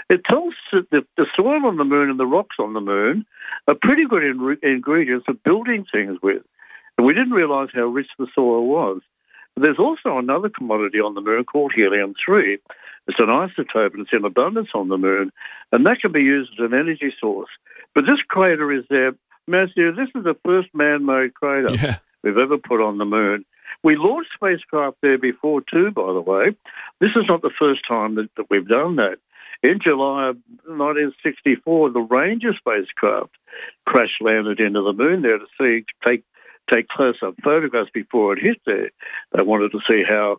It tells that the soil on the moon and the rocks on the moon are pretty good ingredients for building things with. And we didn't realise how rich the soil was. But there's also another commodity on the moon called helium-3. It's an isotope and it's in abundance on the moon, and that can be used as an energy source. But this crater is there. Matthew, this is the first man-made crater we've ever put on the moon. We launched spacecraft there before too, by the way. This is not the first time that we've done that. In July of 1964, the Ranger spacecraft crash-landed into the moon there to take close-up photographs before it hit there. They wanted to see how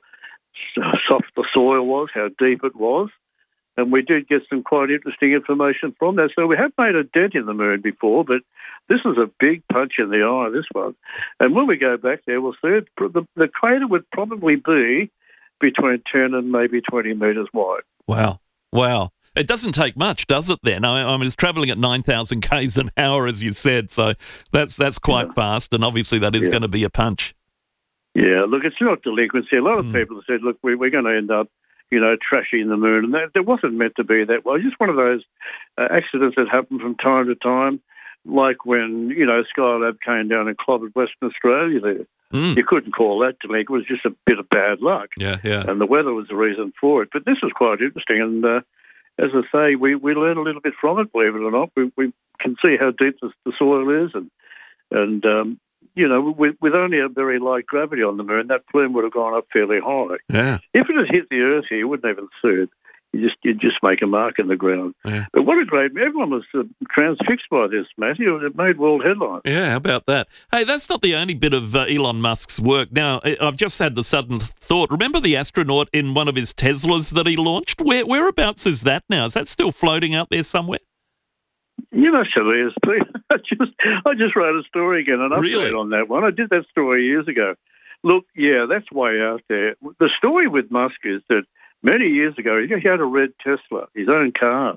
soft the soil was, how deep it was, and we did get some quite interesting information from that. So we have made a dent in the moon before, but this is a big punch in the eye, this one. And when we go back there, we'll see the crater would probably be between 10 and maybe 20 metres wide. Wow. It doesn't take much, does it then? I mean, it's travelling at 9,000 k's an hour, as you said, so that's quite fast, and obviously that is going to be a punch. Yeah, look, it's not delinquency. A lot of people have said, look, we're going to end up, trashing the moon, and that wasn't meant to be that way. It's just one of those accidents that happen from time to time, like when, Skylab came down and clobbered Western Australia there. You couldn't call that delinquent. It was just a bit of bad luck. Yeah. And the weather was the reason for it. But this was quite interesting, and as I say, we learn a little bit from it, believe it or not. We can see how deep the soil is, and with only a very light gravity on the moon, that plume would have gone up fairly high. Yeah. If it had hit the Earth here, you wouldn't even see it. You just make a mark in the ground. Yeah. But what a great... Everyone was transfixed by this, Matthew. It made world headlines. Yeah, how about that? Hey, that's not the only bit of Elon Musk's work. Now, I've just had the sudden thought. Remember the astronaut in one of his Teslas that he launched? Whereabouts is that now? Is that still floating out there somewhere? Actually, I just wrote a story again, an update on that one. I did that story years ago. Look, that's way out there. The story with Musk is that many years ago, he had a red Tesla, his own car,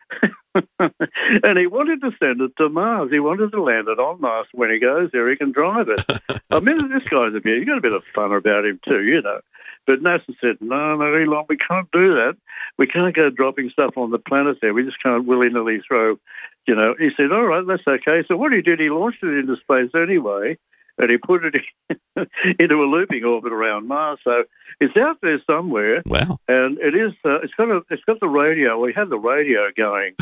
and he wanted to send it to Mars. He wanted to land it on Mars. When he goes there, he can drive it. I mean, this guy's he's got a bit of fun about him too, But NASA said, no, Elon, we can't do that. We can't go dropping stuff on the planet there. We just can't willy-nilly throw, He said, all right, that's okay. So what he did, he launched it into space anyway, and he put it into a looping orbit around Mars. So it's out there somewhere. Wow! And it is. It's got the radio. We had the radio going,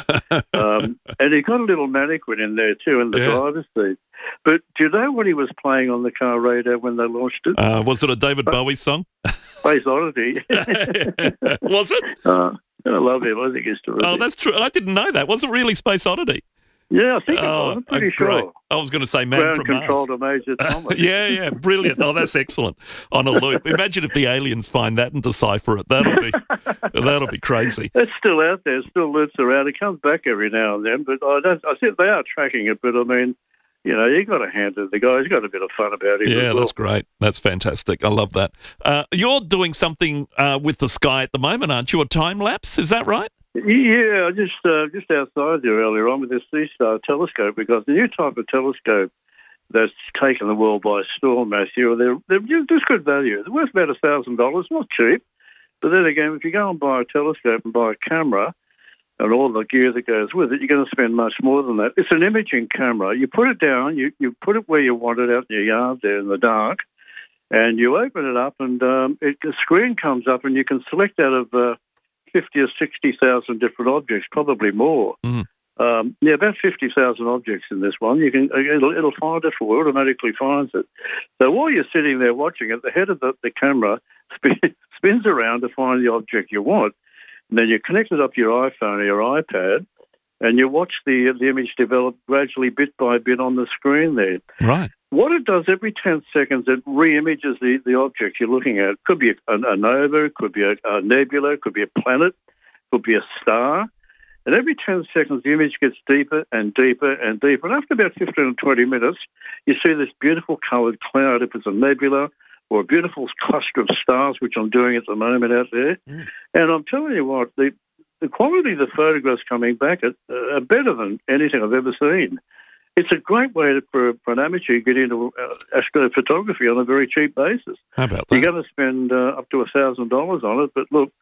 and he got a little mannequin in there too in the driver's seat. But do you know what he was playing on the car radio when they launched it? Was it a David Bowie song? Space Oddity. Was it? I love him. I think he's terrific. Oh, that's true. I didn't know that. Was it really Space Oddity? Yeah, I think it was. I'm pretty sure. I was going to say Man from Mars. Ground control to Major Thomas. Yeah, brilliant. Oh, that's excellent. On a loop. Imagine if the aliens find that and decipher it. That'll be crazy. It's still out there. It still loops around. It comes back every now and then. But I think they are tracking it. But I mean, you got to hand it. The guy's got a bit of fun about it. Yeah, as well. That's great. That's fantastic. I love that. You're doing something with the sky at the moment, aren't you? A time lapse? Is that right? Yeah, just outside there earlier on with this C-Star telescope, because the new type of telescope that's taken the world by storm, Matthew, they're just good value. They're worth about $1,000, not cheap. But then again, if you go and buy a telescope and buy a camera and all the gear that goes with it, you're going to spend much more than that. It's an imaging camera. You put it down, you put it where you want it out in your yard there in the dark, and you open it up, and a screen comes up, and you can select out of 50 or 60,000 different objects, probably more. About 50,000 objects in this one. It'll find it for you, automatically finds it. So while you're sitting there watching it, the head of the camera spins around to find the object you want, and then you connect it up to your iPhone or your iPad, and you watch the image develop gradually, bit by bit, on the screen there. Right. What it does every 10 seconds, it re-images the object you're looking at. It could be a nova, it could be a nebula, it could be a planet, it could be a star. And every 10 seconds, the image gets deeper and deeper and deeper. And after about 15 or 20 minutes, you see this beautiful coloured cloud, if it's a nebula, or a beautiful cluster of stars, which I'm doing at the moment out there. And I'm telling you what, the quality of the photographs coming back are better than anything I've ever seen. It's a great way for an amateur to get into astrophotography on a very cheap basis. How about that? You're going to spend up to $1,000 on it, but look,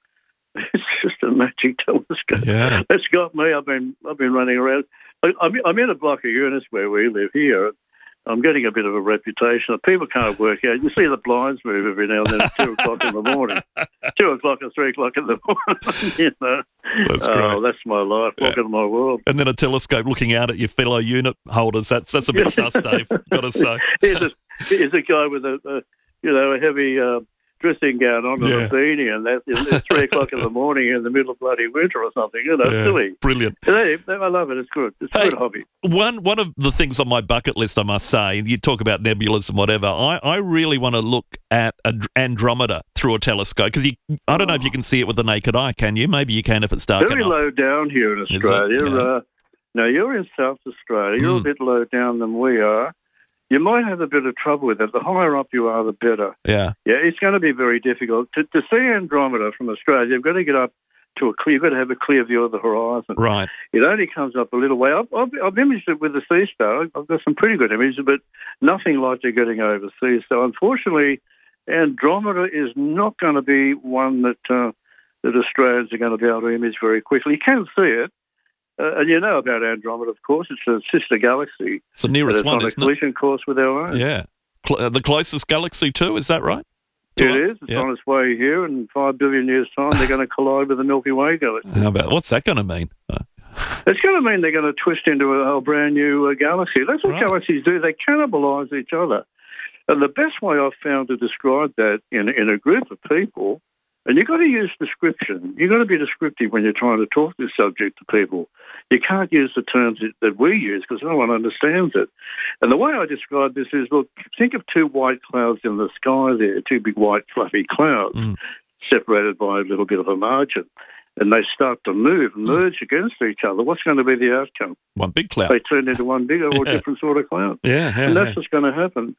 It's just a magic telescope. Yeah. That's got me. I've been running around. I'm in a block of units where we live here. I'm getting a bit of a reputation. People can't work out. You see the blinds move every now and then at 2 o'clock in the morning. 2 o'clock or 3 o'clock in the morning, you know. That's great. Oh, that's my life. Welcome to my world. And then a telescope looking out at your fellow unit holders. That's a bit sus, Dave, got to say. Here's a guy with a heavy dressing gown on and a beanie, and it's 3 o'clock in the morning in the middle of bloody winter or something, silly. Brilliant. I love it. It's good. It's a good hobby. One of the things on my bucket list, I must say, you talk about nebulas and whatever, I really want to look at Andromeda through a telescope, because I don't know if you can see it with the naked eye, can you? Maybe you can if it's dark very enough. Very low down here in Australia. No, you're in South Australia. You're a bit low down than we are. You might have a bit of trouble with it. The higher up you are, the better. Yeah. Yeah, it's going to be very difficult. To see Andromeda from Australia, you've got to get up to you've got to have a clear view of the horizon. Right. It only comes up a little way. I've imaged it with the Sea Star. I've got some pretty good images, but nothing like they're getting overseas. So unfortunately, Andromeda is not going to be one that Australians are going to be able to image very quickly. You can see it. And you know about Andromeda, of course. It's a sister galaxy. It's the nearest one, isn't it? It's on a collision course with our own. Yeah. The closest galaxy too, is that right? It is. It's on its way here. In 5 billion years' time, they're going to collide with the Milky Way galaxy. What's that going to mean? It's going to mean they're going to twist into a whole brand new galaxy. That's what galaxies do. They cannibalise each other. And the best way I've found to describe that in a group of people, and you've got to use description. You've got to be descriptive when you're trying to talk this subject to people. You can't use the terms that we use because no one understands it. And the way I describe this is, look, think of 2 white clouds in the sky there, 2 big white fluffy clouds separated by a little bit of a margin. And they start to move and merge against each other. What's going to be the outcome? One big cloud. They turn into one bigger or different sort of cloud. And that's what's going to happen.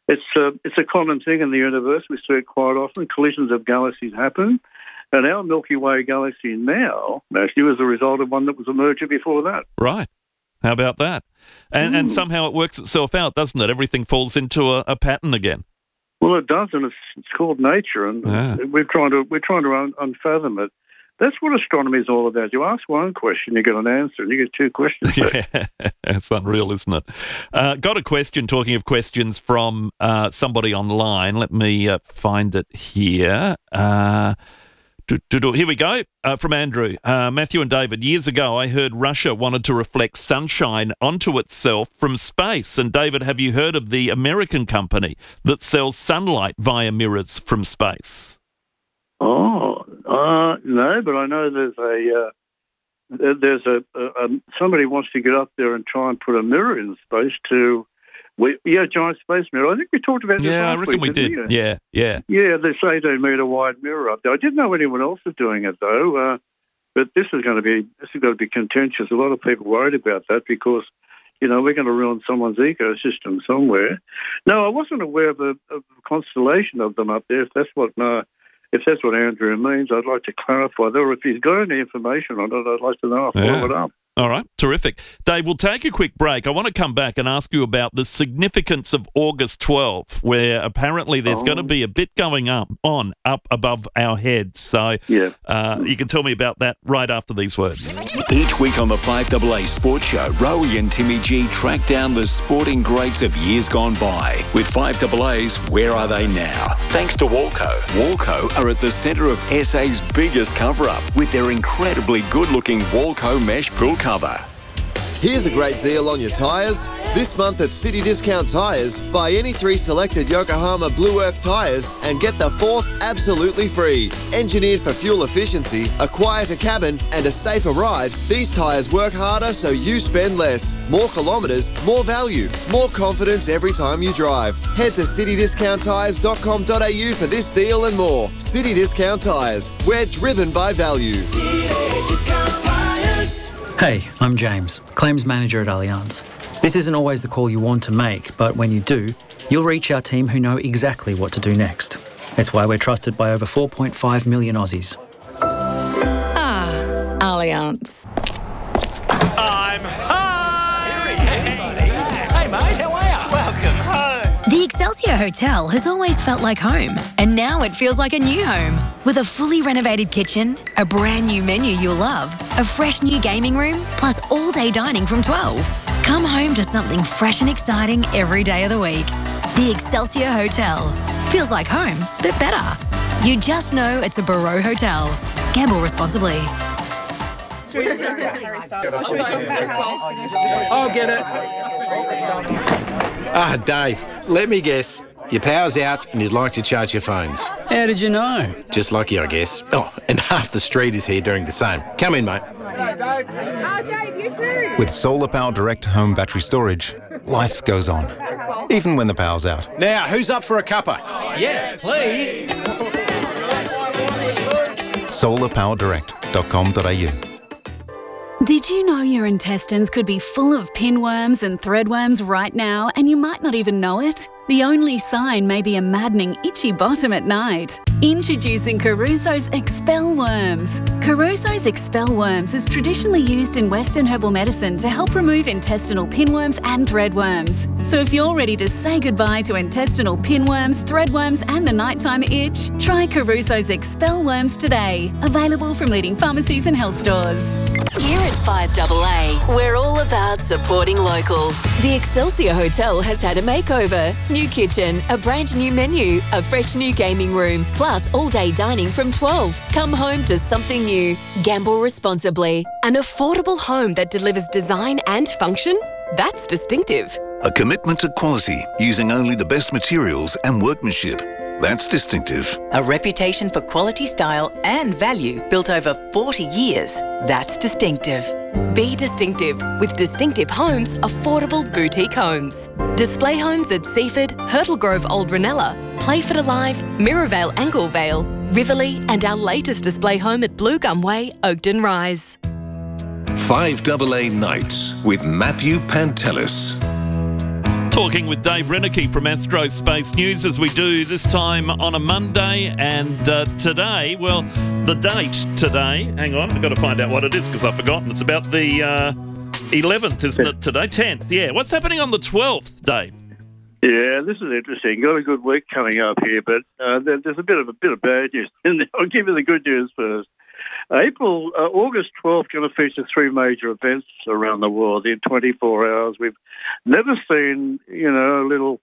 It's a common thing in the universe. We see it quite often. Collisions of galaxies happen. And our Milky Way galaxy now, actually, was a result of one that was a merger before that. Right. How about that? And somehow it works itself out, doesn't it? Everything falls into a pattern again. Well, it does, and it's called nature, and we're trying to unfathom it. That's what astronomy is all about. You ask one question, you get an answer, and you get 2 questions back. Yeah, that's unreal, isn't it? Got a question, talking of questions, from somebody online. Let me find it here. Here we go, from Andrew. Matthew and David, years ago I heard Russia wanted to reflect sunshine onto itself from space. And David, have you heard of the American company that sells sunlight via mirrors from space? No, but I know there's somebody wants to get up there and try and put a mirror in space giant space mirror. I think we talked about this last week. Yeah, I reckon we did. Yeah. Yeah, this 18-metre wide mirror up there. I didn't know anyone else was doing it, though. But this is going to be contentious. A lot of people worried about that because, we're going to ruin someone's ecosystem somewhere. No, I wasn't aware of a constellation of them up there. If that's what Andrew means, I'd like to clarify that. Or if he's got any information on it, I'd like to know. I'll follow it up. All right, terrific. Dave, we'll take a quick break. I want to come back and ask you about the significance of August 12, where apparently there's going to be a bit going up above our heads. So you can tell me about that right after these words. Each week on the 5AA Sports Show, Rowie and Timmy G track down the sporting greats of years gone by. With 5AA's Where Are They Now? Thanks to Walco. Walco are at the centre of SA's biggest cover-up with their incredibly good-looking Walco mesh pool cover. Here's a great deal on your tyres. This month at City Discount Tyres, buy any 3 selected Yokohama Blue Earth tyres and get the 4th absolutely free. Engineered for fuel efficiency, a quieter cabin and a safer ride, these tyres work harder so you spend less. More kilometres, more value, more confidence every time you drive. Head to citydiscounttyres.com.au for this deal and more. City Discount Tyres, we're driven by value. City Discount Tyres. Hey, I'm James, Claims Manager at Allianz. This isn't always the call you want to make, but when you do, you'll reach our team who know exactly what to do next. It's why we're trusted by over 4.5 million Aussies. Allianz. I'm home! Hey, mate, how are you? Welcome home! The Excelsior Excelsior Hotel has always felt like home, and now it feels like a new home. With a fully renovated kitchen, a brand new menu you'll love, a fresh new gaming room, plus all-day dining from 12. Come home to something fresh and exciting every day of the week. The Excelsior Hotel. Feels like home, but better. You just know it's a Barreau Hotel. Gamble responsibly. I'll get it. Dave, let me guess. Your power's out and you'd like to charge your phones. How did you know? Just lucky, I guess. Oh, and half the street is here doing the same. Come in, mate. Dave, you too. With Solar Power Direct Home Battery Storage, life goes on, even when the power's out. Now, who's up for a cuppa? Yes, please. solarpowerdirect.com.au. Did you know your intestines could be full of pinworms and threadworms right now and you might not even know it? The only sign may be a maddening itchy bottom at night. Introducing Caruso's Expel Worms. Caruso's Expel Worms is traditionally used in Western herbal medicine to help remove intestinal pinworms and threadworms. So if you're ready to say goodbye to intestinal pinworms, threadworms and the nighttime itch, try Caruso's Expel Worms today. Available from leading pharmacies and health stores. Here at 5AA, we're all about supporting local. The Excelsior Hotel has had a makeover. New kitchen, a brand new menu, a fresh new gaming room, plus all-day dining from 12. Come home to something new. Gamble responsibly. An affordable home that delivers design and function? That's distinctive. A commitment to quality, using only the best materials and workmanship. That's distinctive. A reputation for quality, style and value built over 40 years. That's distinctive. Be distinctive with Distinctive Homes Affordable Boutique Homes. Display homes at Seaford, Hurtle Grove Old Ranella, Playford Alive, Mirrorvale Anglevale, Riverlea and our latest display home at Blue Gum Way, Oakton Rise. 5AA Nights with Matthew Pantelis. Talking with Dave Reneke from Astro Space News as we do this time on a Monday, and today, well, the date today, hang on, I've got to find out what it is because I've forgotten. It's about the 11th, isn't it, today? 10th, yeah. What's happening on the 12th, Dave? Yeah, this is interesting. Got a good week coming up here, but there's a bit of bad news. I'll give you the good news first. August 12th, going to feature three major events around the world in 24 hours. We've never seen, a little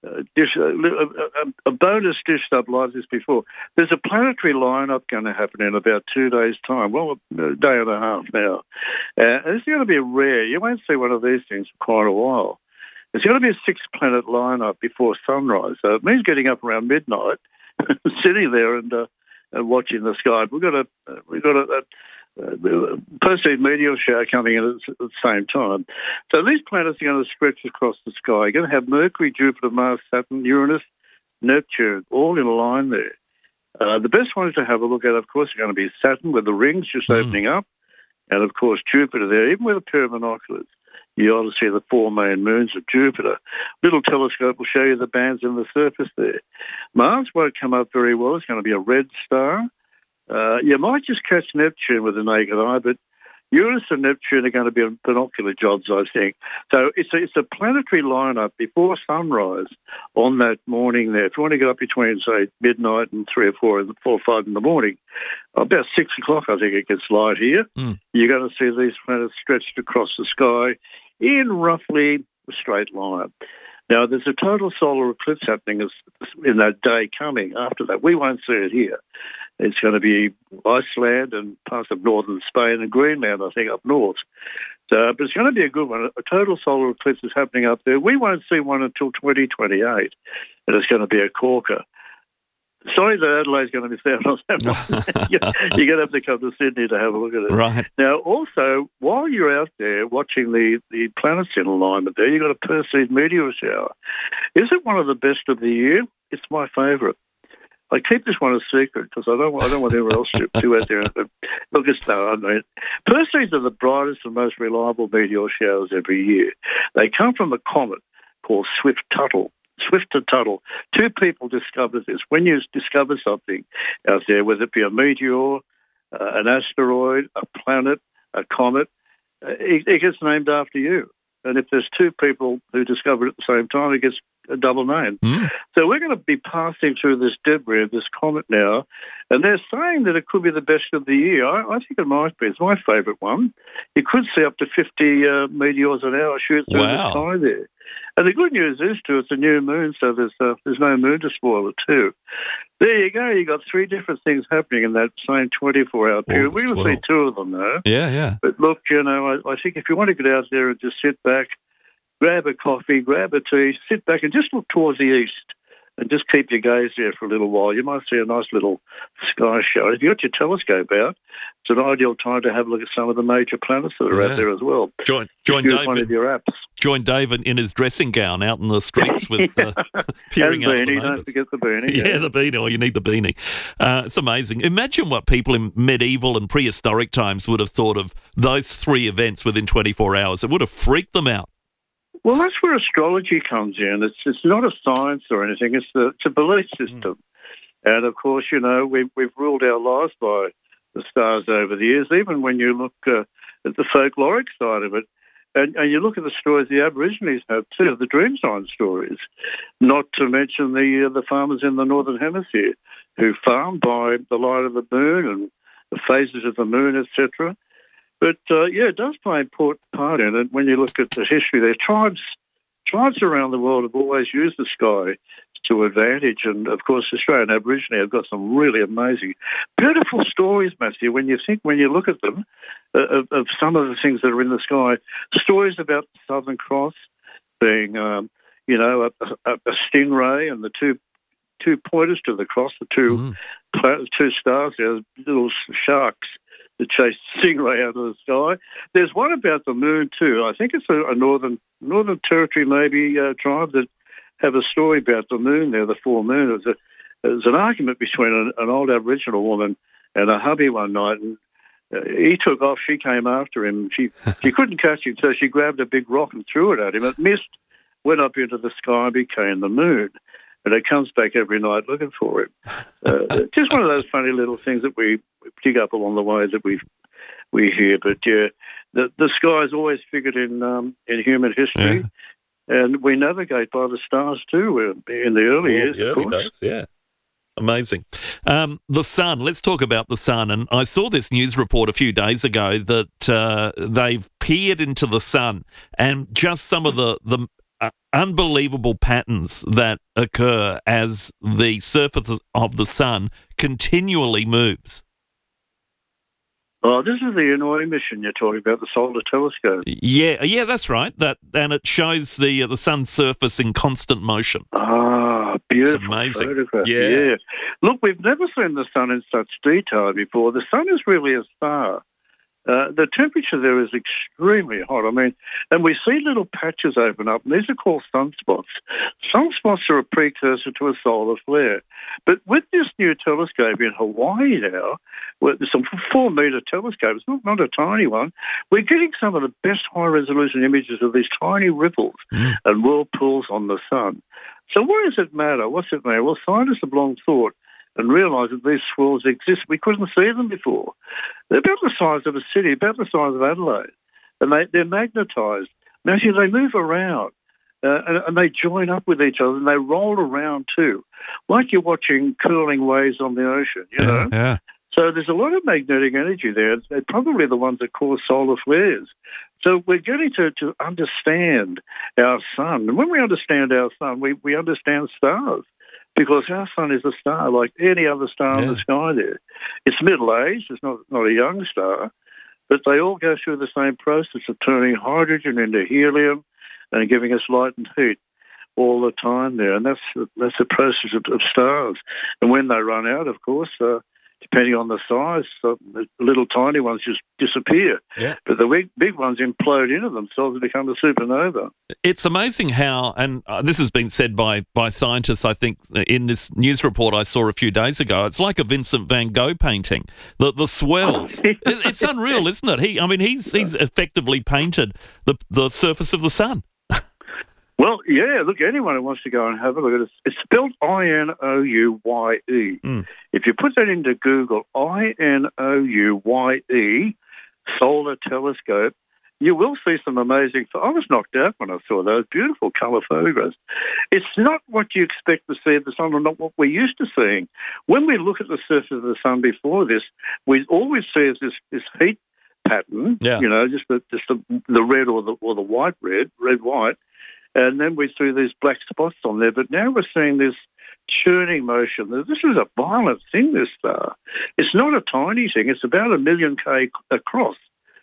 a bonus dished up like this before. There's a planetary lineup going to happen in about 2 days' time. Well, a day and a half now. And it's going to be rare. You won't see one of these things for quite a while. It's going to be a 6-planet lineup before sunrise. So it means getting up around midnight, sitting there and watching the sky. We've got a Perseid meteor shower coming in at the same time. So these planets are going to stretch across the sky. You're going to have Mercury, Jupiter, Mars, Saturn, Uranus, Neptune, all in a line there. The best ones to have a look at, of course, are going to be Saturn with the rings just opening up, and, of course, Jupiter there, even with a pair of binoculars. You ought to see the 4 main moons of Jupiter. Little telescope will show you the bands in the surface there. Mars won't come up very well. It's going to be a red star. You might just catch Neptune with the naked eye, but Uranus and Neptune are going to be binocular jobs, I think. So it's a planetary lineup before sunrise on that morning there. If you want to get up between, say, midnight and 3 or 4 or 5 in the morning, about 6 o'clock, I think it gets light here. You're going to see these planets stretched across the sky in roughly a straight line. Now, there's a total solar eclipse happening in that day coming after that. We won't see it here. It's going to be Iceland and parts of northern Spain and Greenland, I think, up north. But it's going to be a good one. A total solar eclipse is happening up there. We won't see one until 2028, and it's going to be a corker. Sorry that Adelaide's going to be there on that one. You're going to have to come to Sydney to have a look at it. Right. Now, also, while you're out there watching the planets in alignment there, you've got a Perseid meteor shower. Is it one of the best of the year? It's my favourite. I keep this one a secret because I don't want anyone else to out there. Look, Perseids are the brightest and most reliable meteor showers every year. They come from a comet called Swift-Tuttle. Swift-Tuttle. 2 people discovered this. When you discover something out there, whether it be a meteor, an asteroid, a planet, a comet, it gets named after you. And if there's two people who discover it at the same time, it gets a double name. So we're going to be passing through this debris of this comet now, and they're saying that it could be the best of the year. I think it might be. It's my favourite one. You could see up to 50 meteors an hour shoot through the sky there. And the good news is, too, it's a new moon, so there's no moon to spoil it, too. There you go. You got three different things happening in that same 24-hour period. We will see two of them, though. Yeah. But look, I think if you want to get out there and just sit back, grab a coffee, grab a tea, sit back and just look towards the east and just keep your gaze there for a little while. You might see a nice little sky show. If you've got your telescope out, it's an ideal time to have a look at some of the major planets that are out there as well. Join David, one of your apps. Join David in his dressing gown out in the streets with peering out at the neighbours. Don't forget the beanie. Yeah, the beanie. Oh, you need the beanie. It's amazing. Imagine what people in medieval and prehistoric times would have thought of those three events within 24 hours. It would have freaked them out. Well, that's where astrology comes in. It's not a science or anything. It's a belief system. And, of course, we've ruled our lives by the stars over the years, even when you look at the folkloric side of it. And you look at the stories the Aborigines have, too, the dream sign stories, not to mention the farmers in the Northern Hemisphere who farm by the light of the moon and the phases of the moon, etc. But, it does play an important part in it when you look at the history there. Tribes around the world have always used the sky to advantage. And, of course, Australian Aborigine have got some really amazing, beautiful stories, Matthew, when you look at them, of some of the things that are in the sky. Stories about the Southern Cross being, a stingray and the two pointers to the cross, the two stars, little sharks that chase stingray out of the sky. There's one about the moon too. I think it's a Northern Territory maybe tribe that have a story about the moon there, the full moon. It was an argument between an old Aboriginal woman and her hubby one night, and he took off. She came after him. She couldn't catch him, so she grabbed a big rock and threw it at him. It missed, went up into the sky, became the moon. And it comes back every night looking for him. Just one of those funny little things that we pick up along the way that we hear. But yeah, the sky's always figured in human history, and we navigate by the stars too in the early years. The early days, yeah. Amazing. The sun. Let's talk about the sun. And I saw this news report a few days ago that they've peered into the sun, and just some of the unbelievable patterns that occur as the surface of the sun continually moves. Oh, this is the Inouye mission you're talking about, the Solar Telescope. Yeah, that's right. And it shows the sun's surface in constant motion. Ah, beautiful. It's amazing. Photograph. Yeah. Look, we've never seen the sun in such detail before. The sun is really a star. The temperature there is extremely hot. I mean, and we see little patches open up, and these are called sunspots. Sunspots are a precursor to a solar flare. But with this new telescope in Hawaii now, it's a 4-metre telescope, it's not a tiny one, we're getting some of the best high-resolution images of these tiny ripples and whirlpools on the sun. So why does it matter? What's it matter? Well, scientists have long thought and realised that these swirls exist. We couldn't see them before. They're about the size of a city, about the size of Adelaide, and they're magnetised. Now, they move around, and they join up with each other, and they roll around too, like you're watching curling waves on the ocean, you know? Yeah. So there's a lot of magnetic energy there. They're probably the ones that cause solar flares. So we're getting to understand our sun. And when we understand our sun, we understand stars. Because our sun is a star like any other star in the sky there. It's middle-aged, it's not a young star, but they all go through the same process of turning hydrogen into helium and giving us light and heat all the time there. And that's the process of stars. And when they run out, of course, depending on the size, the little tiny ones just disappear. Yeah. But the big ones implode into themselves and become a supernova. It's amazing how, and this has been said by scientists, I think, in this news report I saw a few days ago, it's like a Vincent van Gogh painting. The swells. It's unreal, isn't it? He's effectively painted the surface of the sun. Well, yeah, look, anyone who wants to go and have a look at it, it's spelled Inouye. If you put that into Google, Inouye, Solar Telescope, you will see some amazing... I was knocked out when I saw those beautiful colour photographs. It's not what you expect to see at the sun, or not what we're used to seeing. When we look at the surface of the sun before this, we always see this heat pattern, just the red or the white red-white, and then we see these black spots on there. But now we're seeing this churning motion. This is a violent thing, this star. It's not a tiny thing. It's about 1 million K across.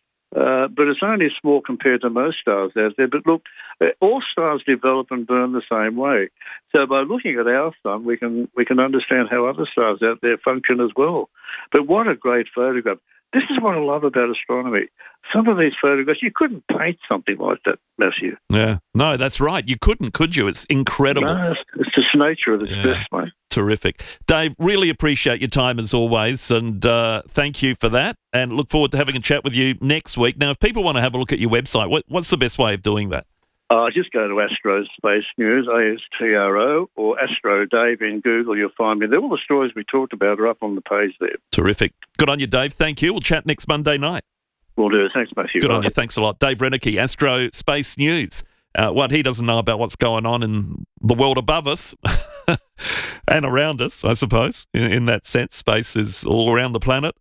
But it's only small compared to most stars out there. But look, all stars develop and burn the same way. So by looking at our sun, we can understand how other stars out there function as well. But what a great photograph. This is what I love about astronomy. Some of these photographs, you couldn't paint something like that, Matthew. Yeah. No, that's right. You couldn't, could you? It's incredible. No, it's just nature at its best, mate. Terrific. Dave, really appreciate your time as always, and thank you for that, and look forward to having a chat with you next week. Now, if people want to have a look at your website, what's the best way of doing that? Just go to Astro Space News, ASTRO, or Astro Dave in Google. You'll find me there. All the stories we talked about are up on the page there. Terrific. Good on you, Dave. Thank you. We'll chat next Monday night. Will do. Thanks, Matthew. Good on you. Thanks a lot. Dave Reneke, Astro Space News. What he doesn't know about what's going on in the world above us and around us, I suppose, in that sense. Space is all around the planet.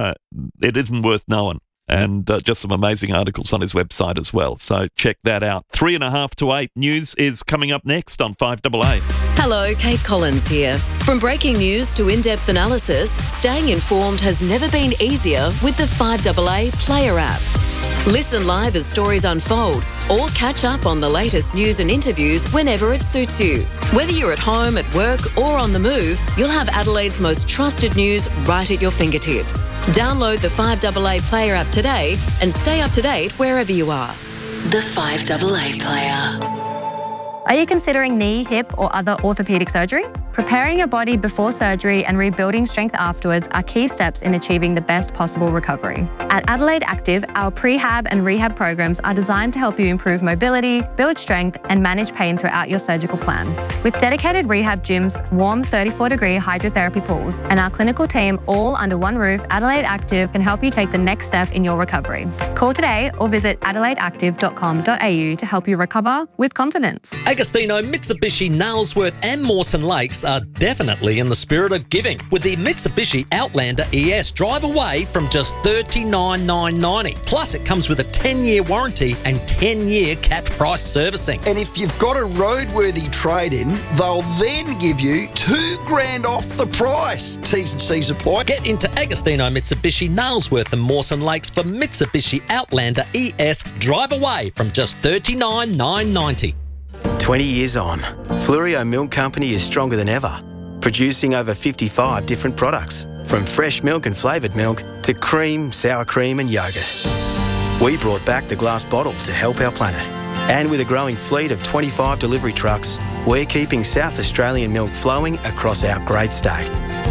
It isn't worth knowing. And just some amazing articles on his website as well. So check that out. 7:30 to 8 news is coming up next on 5AA. Hello, Kate Collins here. From breaking news to in-depth analysis, staying informed has never been easier with the 5AA Player app. Listen live as stories unfold, or catch up on the latest news and interviews whenever it suits you. Whether you're at home, at work, or on the move, you'll have Adelaide's most trusted news right at your fingertips. Download the 5AA Player app today and stay up to date wherever you are. The 5AA Player. Are you considering knee, hip, or other orthopaedic surgery? Preparing your body before surgery and rebuilding strength afterwards are key steps in achieving the best possible recovery. At Adelaide Active, our prehab and rehab programs are designed to help you improve mobility, build strength, and manage pain throughout your surgical plan. With dedicated rehab gyms, warm 34-degree hydrotherapy pools, and our clinical team all under one roof, Adelaide Active can help you take the next step in your recovery. Call today or visit adelaideactive.com.au to help you recover with confidence. Agostino, Mitsubishi, Nailsworth and Mawson Lakes are definitely in the spirit of giving with the Mitsubishi Outlander ES. Drive away from just $39,990. Plus, it comes with a 10-year warranty and 10-year capped price servicing. And if you've got a roadworthy trade-in, they'll then give you $2,000 off the price. T's and C's apply. Get into Agostino, Mitsubishi, Nailsworth and Mawson Lakes for Mitsubishi Outlander ES. Drive away from just $39,990. 20 years on, Fluorio Milk Company is stronger than ever, producing over 55 different products, from fresh milk and flavoured milk to cream, sour cream and yoghurt. We brought back the glass bottle to help our planet. And with a growing fleet of 25 delivery trucks, we're keeping South Australian milk flowing across our great state.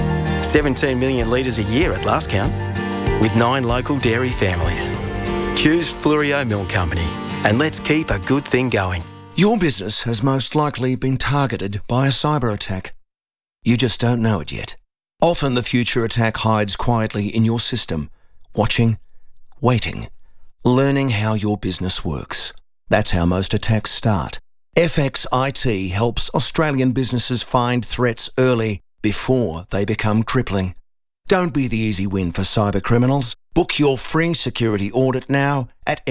17 million litres a year at last count, with 9 local dairy families. Choose Fluorio Milk Company, and let's keep a good thing going. Your business has most likely been targeted by a cyber attack. You just don't know it yet. Often the future attack hides quietly in your system, watching, waiting, learning how your business works. That's how most attacks start. FX IT helps Australian businesses find threats early before they become crippling. Don't be the easy win for cyber criminals. Book your free security audit now at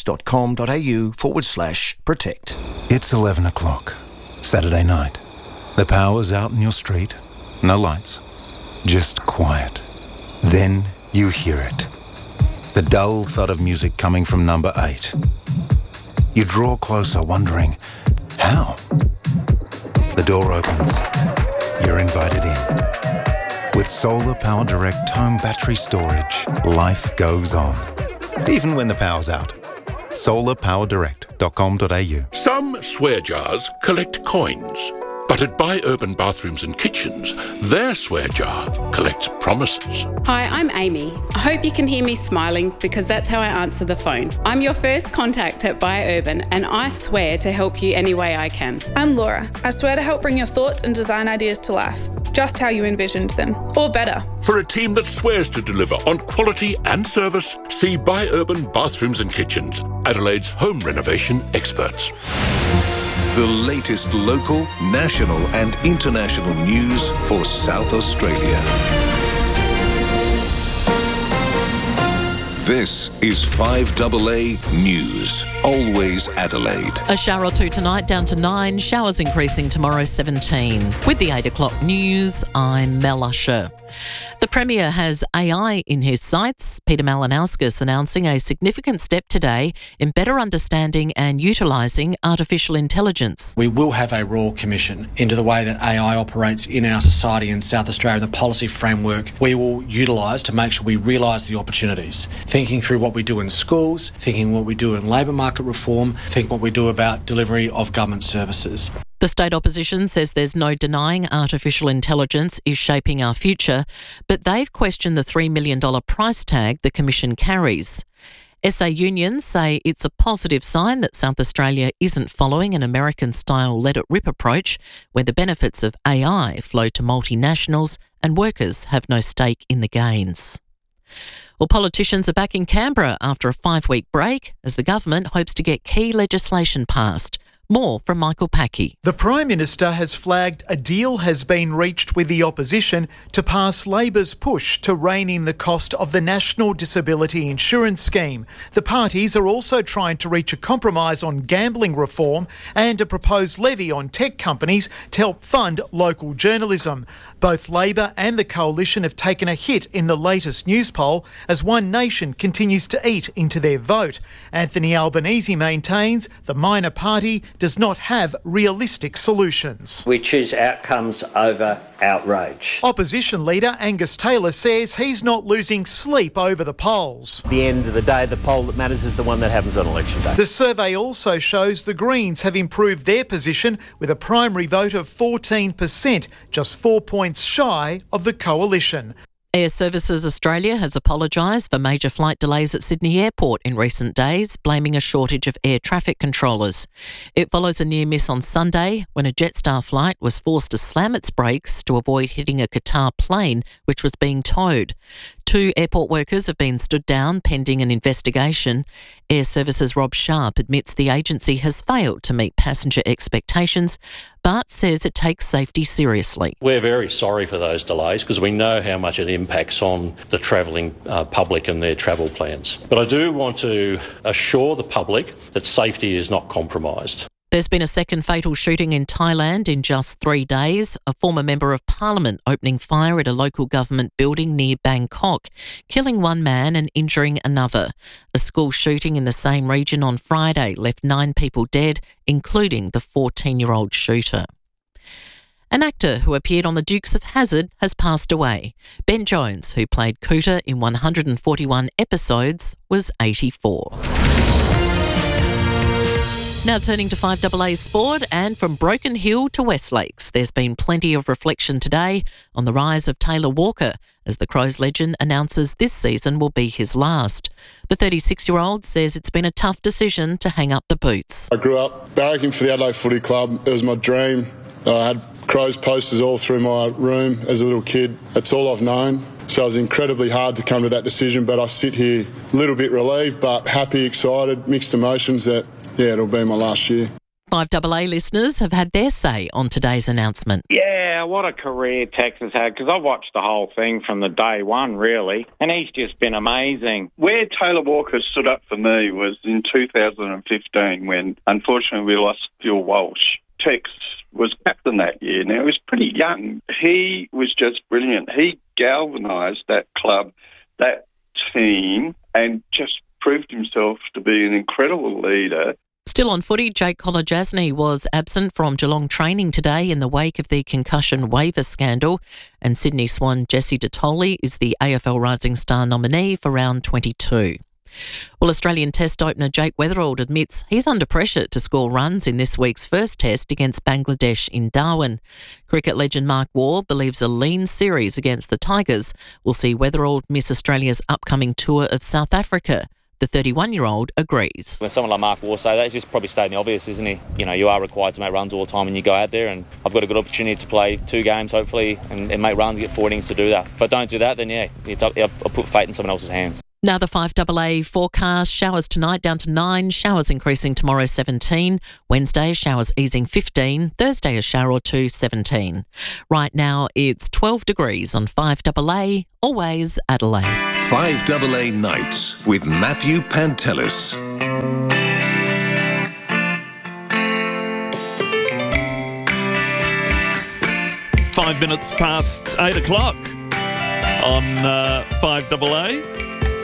fx.com.au/protect. It's 11 o'clock, Saturday night. The power's out in your street. No lights, just quiet. Then you hear it. The dull thud of music coming from number 8. You draw closer, wondering, how? The door opens. You're invited in. With Solar Power Direct home battery storage, life goes on. Even when the power's out. solarpowerdirect.com.au. Some swear jars collect coins, but at Buy Urban Bathrooms and Kitchens, their swear jar collects promises. Hi, I'm Amy. I hope you can hear me smiling because that's how I answer the phone. I'm your first contact at Buy Urban and I swear to help you any way I can. I'm Laura. I swear to help bring your thoughts and design ideas to life. just how you envisioned them, or better. For a team that swears to deliver on quality and service, see Buy Urban Bathrooms and Kitchens, Adelaide's home renovation experts. The latest local, national and international news for South Australia. This is 5AA News. Always Adelaide. A shower or two tonight, down to 9. Showers increasing tomorrow, 17. With the 8 o'clock news, I'm Mel Usher. The Premier has AI in his sights. Peter Malinauskas announcing a significant step today in better understanding and utilising artificial intelligence. We will have a Royal Commission into the way that AI operates in our society in South Australia, the policy framework we will utilise to make sure we realise the opportunities. Thinking through what we do in schools, thinking what we do in labour market reform, thinking what we do about delivery of government services. The state opposition says there's no denying artificial intelligence is shaping our future, but they've questioned the $3 million price tag the Commission carries. SA unions say it's a positive sign that South Australia isn't following an American-style let-it-rip approach where the benefits of AI flow to multinationals and workers have no stake in the gains. Well, politicians are back in Canberra after a 5-week break as the government hopes to get key legislation passed. More from Michael Packey. The Prime Minister has flagged a deal has been reached with the opposition to pass Labor's push to rein in the cost of the National Disability Insurance Scheme. The parties are also trying to reach a compromise on gambling reform and a proposed levy on tech companies to help fund local journalism. Both Labor and the Coalition have taken a hit in the latest news poll as One Nation continues to eat into their vote. Anthony Albanese maintains the minor party does not have realistic solutions. We choose outcomes over outrage. Opposition leader Angus Taylor says he's not losing sleep over the polls. At the end of the day, the poll that matters is the one that happens on election day. The survey also shows the Greens have improved their position with a primary vote of 14%, just 4 points shy of the Coalition. Air Services Australia has apologised for major flight delays at Sydney Airport in recent days, blaming a shortage of air traffic controllers. It follows a near miss on Sunday when a Jetstar flight was forced to slam its brakes to avoid hitting a Qatar plane which was being towed. 2 airport workers have been stood down pending an investigation. Air Services Rob Sharp admits the agency has failed to meet passenger expectations, but says it takes safety seriously. We're very sorry for those delays because we know how much it impacts on the travelling public and their travel plans. But I do want to assure the public that safety is not compromised. There's been a second fatal shooting in Thailand in just 3 days, a former member of parliament opening fire at a local government building near Bangkok, killing 1 man and injuring another. A school shooting in the same region on Friday left 9 people dead, including the 14-year-old shooter. An actor who appeared on The Dukes of Hazzard has passed away. Ben Jones, who played Cooter in 141 episodes, was 84. Now turning to 5AA Sport, and from Broken Hill to West Lakes, there's been plenty of reflection today on the rise of Taylor Walker as the Crows legend announces this season will be his last. The 36-year-old says it's been a tough decision to hang up the boots. I grew up barracking for the Adelaide Footy Club. It was my dream. I had Crows posters all through my room as a little kid. That's all I've known. So it was incredibly hard to come to that decision, but I sit here a little bit relieved, but happy, excited, mixed emotions that, yeah, it'll be my last year. 5AA listeners have had their say on today's announcement. Yeah, what a career Tex has had, because I've watched the whole thing from the day one, really, and he's just been amazing. Where Taylor Walker stood up for me was in 2015 when, unfortunately, we lost Phil Walsh. Tex was captain that year. Now, he was pretty young. He was just brilliant. He galvanised that club, that team, and just proved himself to be an incredible leader. Still on footy, Jake Kolodjasny was absent from Geelong training today in the wake of the concussion waiver scandal, and Sydney Swan Jesse Detoli is the AFL Rising Star nominee for round 22. Well, Australian Test opener Jake Weatherald admits he's under pressure to score runs in this week's first test against Bangladesh in Darwin. Cricket legend Mark Waugh believes a lean series against the Tigers will see Weatherald miss Australia's upcoming tour of South Africa. The 31-year-old agrees. When someone like Mark Waugh say that, he's just probably stating the obvious, isn't he? You know, you are required to make runs all the time when you go out there, and I've got a good opportunity to play 2 games, hopefully, and make runs, get 4 innings to do that. If I don't do that, then I'll put fate in someone else's hands. Now the 5AA forecast, showers tonight down to 9, showers increasing tomorrow 17, Wednesday showers easing 15, Thursday a shower or 2, 17. Right now it's 12 degrees on 5AA, always Adelaide. 5AA Nights with Matthew Pantelis. Five minutes past 8 o'clock on 5AA.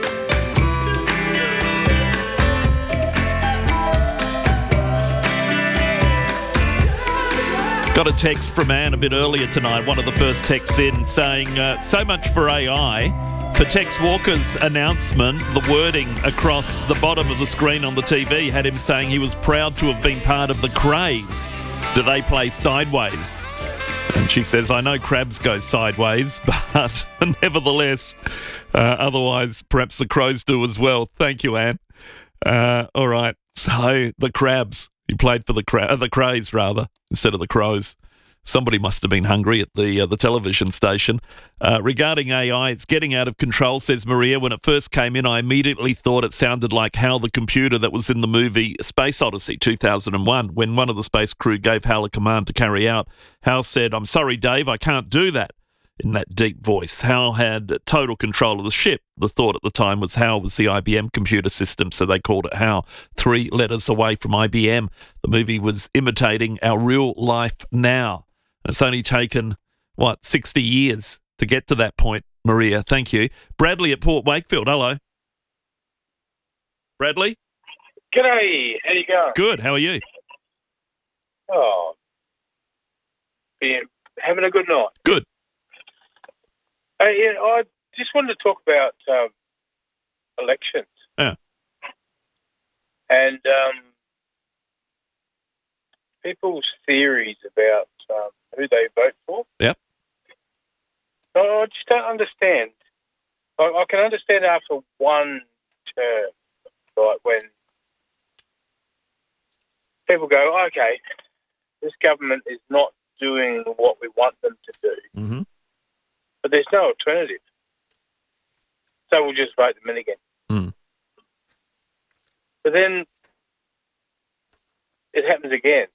Got a text from Anne a bit earlier tonight, one of the first texts in, saying, so much for AI. For Tex Walker's announcement, the wording across the bottom of the screen on the TV had him saying he was proud to have been part of the Crays. Do they play sideways? And she says, I know Crabs go sideways, but nevertheless, otherwise perhaps the Crows do as well. Thank you, Anne. All right, so the Crabs. He played for the Crays, rather, instead of the Crows. Somebody must have been hungry at the television station. Regarding AI, it's getting out of control, says Maria. When it first came in, I immediately thought it sounded like HAL, the computer that was in the movie Space Odyssey 2001. When one of the space crew gave HAL a command to carry out, HAL said, I'm sorry, Dave, I can't do that. In that deep voice, HAL had total control of the ship. The thought at the time was HAL was the IBM computer system, so they called it HAL, 3 letters away from IBM. The movie was imitating our real life now. It's only taken, 60 years to get to that point, Maria. Thank you. Bradley at Port Wakefield, hello. Bradley? G'day, how you going? Good, how are you? Oh, having a good night. Good. I just wanted to talk about elections. Yeah. And people's theories about who they vote for. Yep. I just don't understand. I can understand after one term, right, when people go, okay, this government is not doing what we want them to do. Mm-hmm. But there's no alternative. So we'll just vote them in again. Mm. But then it happens again.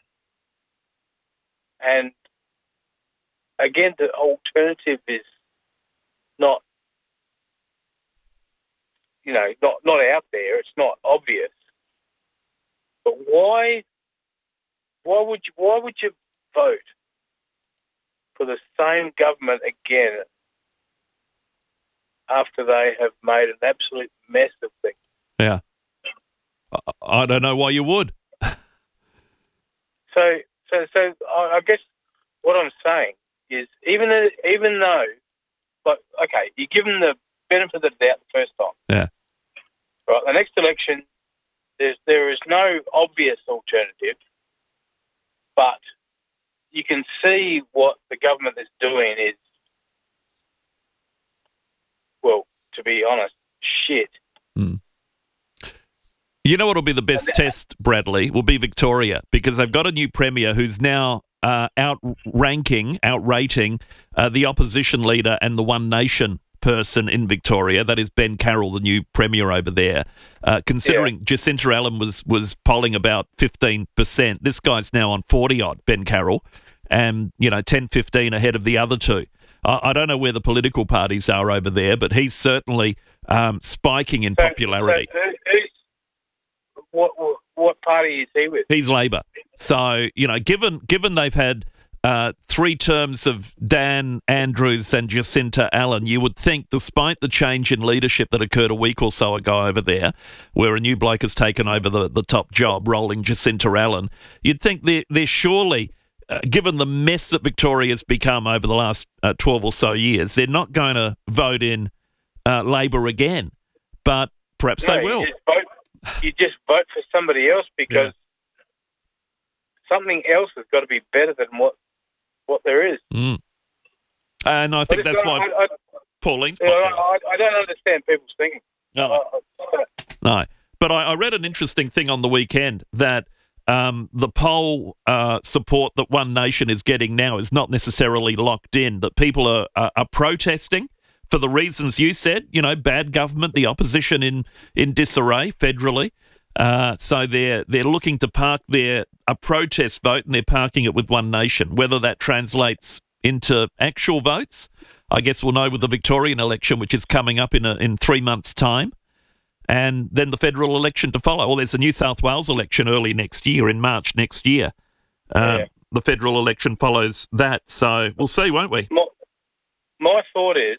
And again, the alternative is not, not out there. It's not obvious. But why would you vote for the same government again after they have made an absolute mess of things? Yeah. I don't know why you would. So I guess what I'm saying is even though, okay, you give them the benefit of the doubt the first time. Yeah. Right. The next election, there is no obvious alternative, but you can see what the government is doing is, well, to be honest, shit. Mm. You know what will be the best test, Bradley, will be Victoria, because they've got a new premier who's now outrating the opposition leader and the One Nation person in Victoria. That is Ben Carroll, the new premier over there. Considering Jacinta Allen was polling about 15%, this guy's now on 40-odd, Ben Carroll, and 10, 15 ahead of the other two. I don't know where the political parties are over there, but he's certainly spiking in popularity. What party is he with? He's Labor. So, given they've had 3 terms of Dan Andrews and Jacinta Allen, you would think, despite the change in leadership that occurred a week or so ago over there, where a new bloke has taken over the top job, rolling Jacinta Allen, you'd think they're surely, given the mess that Victoria's become over the last 12 or so years, they're not going to vote in Labor again. But perhaps they will. You just vote for somebody else because something else has got to be better than what there is. Mm. And I think that's why Pauline's I don't understand people's thinking. No. But I read an interesting thing on the weekend that the poll support that One Nation is getting now is not necessarily locked in, that people are protesting for the reasons you said, bad government, the opposition in disarray federally. So they're looking to park a protest vote, and they're parking it with One Nation. Whether that translates into actual votes, I guess we'll know with the Victorian election, which is coming up in 3 months' time, and then the federal election to follow. Well, there's a New South Wales election early next year, in March next year. The federal election follows that, so we'll see, won't we? My thought is,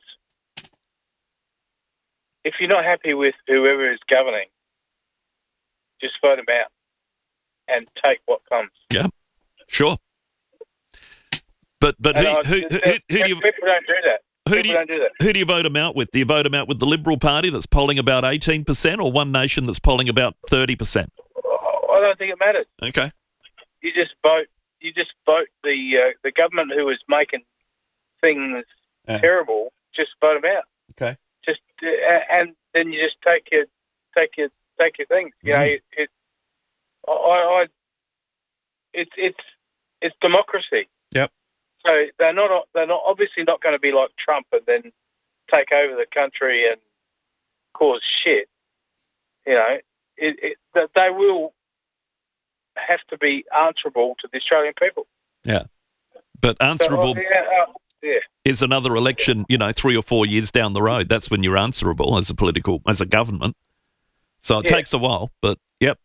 if you're not happy with whoever is governing, just vote them out and take what comes. Yeah, sure. But who do you... People don't do that. Who do you vote them out with? Do you vote them out with the Liberal Party that's polling about 18%, or One Nation that's polling about 30%? I don't think it matters. Okay. You just vote. The government who is making things terrible. Just vote them out. Okay. Just and then you just take your things. It's democracy. Yep. So they're not obviously not going to be like Trump and then take over the country and cause shit. They will have to be answerable to the Australian people. Yeah, but answerable is another election. 3 or 4 years down the road. That's when you're answerable as a government. So it takes a while, but yep.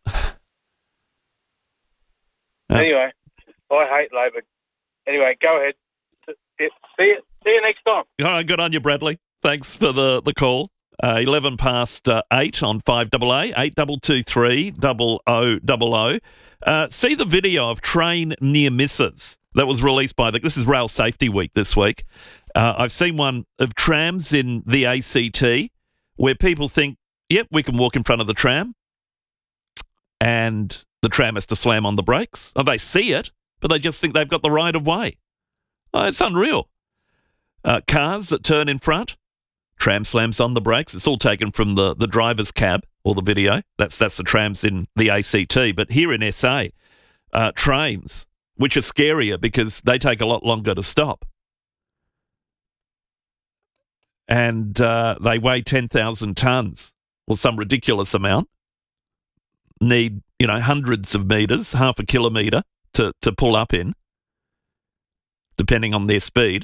Anyway, I hate Labor. Anyway, go ahead. See you next time. All right, good on you, Bradley. Thanks for the call. 11 past 8 on 5AA, 8223 0000. See the video of train near misses that was released by this is Rail Safety Week this week. I've seen one of trams in the ACT where people think, yep, we can walk in front of the tram, and the tram has to slam on the brakes. Oh, they see it, but they just think they've got the right of way. Oh, it's unreal. Cars that turn in front, tram slams on the brakes. It's all taken from the driver's cab or the video. That's the trams in the ACT. But here in SA, trains, which are scarier because they take a lot longer to stop. And they weigh 10,000 tonnes or some ridiculous amount. Need, hundreds of metres, half a kilometre to pull up in, depending on their speed.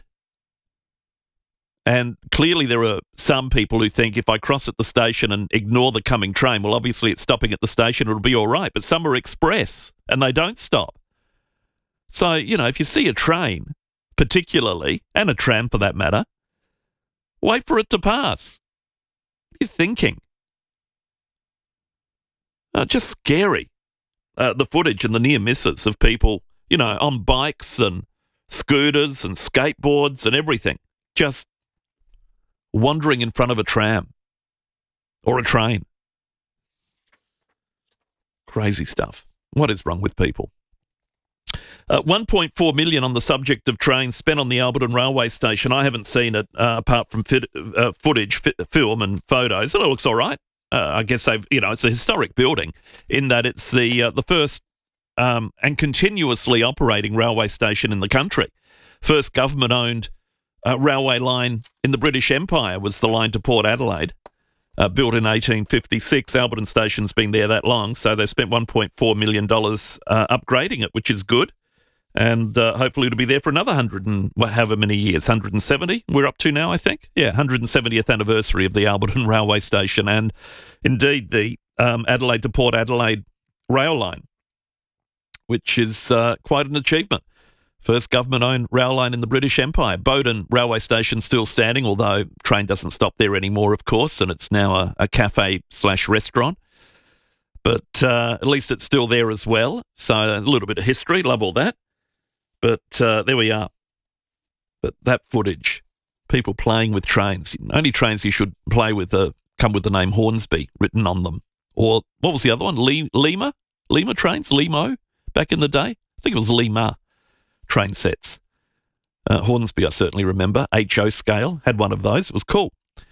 And clearly there are some people who think if I cross at the station and ignore the coming train, well, obviously it's stopping at the station, it'll be all right. But some are express and they don't stop. So, if you see a train, particularly, and a tram for that matter, wait for it to pass. What are you thinking? Just scary. The footage and the near misses of people, on bikes and scooters and skateboards and everything, just wandering in front of a tram or a train. Crazy stuff. What is wrong with people? 1.4 million on the subject of trains spent on the Alberton Railway Station. I haven't seen it apart from footage, film and photos. It looks all right. I guess it's a historic building in that it's the first and continuously operating railway station in the country. First government-owned railway line in the British Empire was the line to Port Adelaide, built in 1856. Alberton Station's been there that long, so they spent $1.4 million upgrading it, which is good. And hopefully it'll be there for another 100 and however many years, 170 we're up to now, I think. Yeah, 170th anniversary of the Alberton Railway Station and indeed the Adelaide to Port Adelaide rail line, which is quite an achievement. First government-owned rail line in the British Empire. Bowden Railway Station still standing, although train doesn't stop there anymore, of course, and it's now a cafe/restaurant. But at least it's still there as well. So a little bit of history, love all that. But there we are. But that footage, people playing with trains. Only trains you should play with come with the name Hornsby written on them. Or what was the other one? Lima? Lima trains? Limo back in the day? I think it was Lima train sets. Hornsby I certainly remember. HO scale, had one of those. It was cool.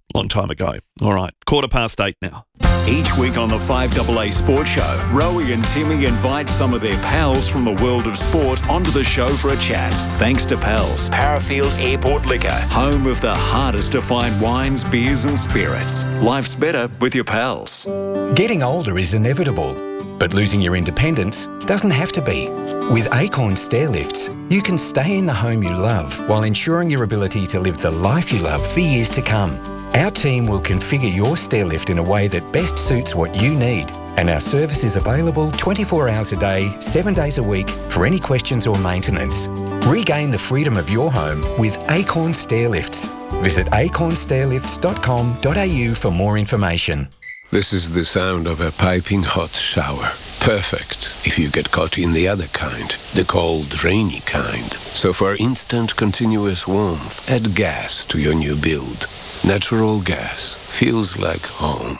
long time ago. All right, 8:15 now. Each week on the 5AA Sports Show, Rowie and Timmy invite some of their pals from the world of sport onto the show for a chat. Thanks to Pals, Parafield Airport Liquor, home of the hardest to find wines, beers and spirits. Life's better with your pals. Getting older is inevitable, but losing your independence doesn't have to be. With Acorn Stairlifts, you can stay in the home you love while ensuring your ability to live the life you love for years to come. Our team will configure your stairlift in a way that best suits what you need, and our service is available 24 hours a day, 7 days a week for any questions or maintenance. Regain the freedom of your home with Acorn Stairlifts. Visit acornstairlifts.com.au for more information. This is the sound of a piping hot shower. Perfect if you get caught in the other kind, the cold, rainy kind. So for instant, continuous warmth, add gas to your new build. Natural gas feels like home.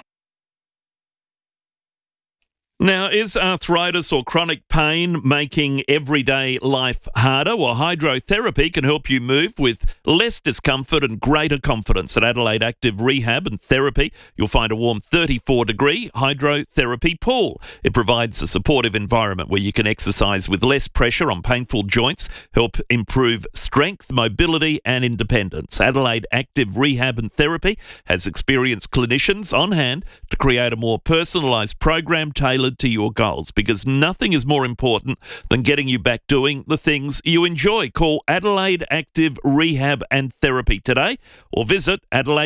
Now, is arthritis or chronic pain making everyday life harder? Well, hydrotherapy can help you move with less discomfort and greater confidence. At Adelaide Active Rehab and Therapy, you'll find a warm 34-degree hydrotherapy pool. It provides a supportive environment where you can exercise with less pressure on painful joints, help improve strength, mobility and independence. Adelaide Active Rehab and Therapy has experienced clinicians on hand to create a more personalised program tailored to your goals, because nothing is more important than getting you back doing the things you enjoy. Call Adelaide Active Rehab and Therapy today or visit